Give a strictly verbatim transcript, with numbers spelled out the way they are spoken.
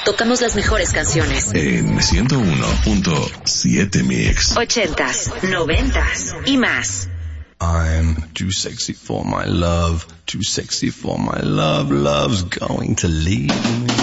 tocamos las mejores canciones. En ciento uno punto siete Mix. Ochentas, noventas y más. I'm too sexy for my love, too sexy for my love, love's going to leave me.